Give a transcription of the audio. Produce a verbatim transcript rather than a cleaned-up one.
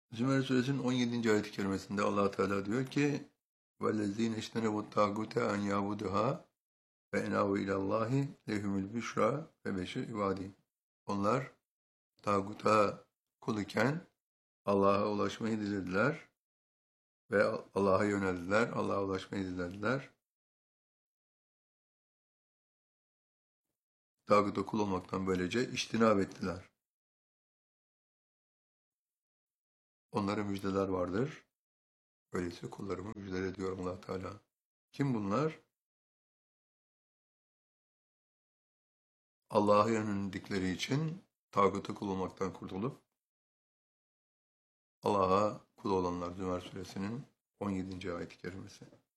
Zümer Suresinin on yedinci ayet-i kerimesinde Allah Teala diyor ki: "Vellezîne iştenebut tâgûte en yâbuduhâ ve enâvu ilallâhi lehumul büşrâ ve beşir ibâdî." Onlar tağuta kul iken Allah'a ulaşmayı dilediler ve Allah'a yöneldiler, Allah'a ulaşmayı dilediler. Tağuta kul olmaktan böylece iştinab ettiler. Onlara müjdeler vardır. Öyleyse kullarımı müjdele ediyor Allah Teala. Kim bunlar? Allah'a yöneldikleri için tağuta kul olmaktan kurtulup Allah'a kul olanlar. Zümer Suresinin on yedinci ayet-i kerimesi.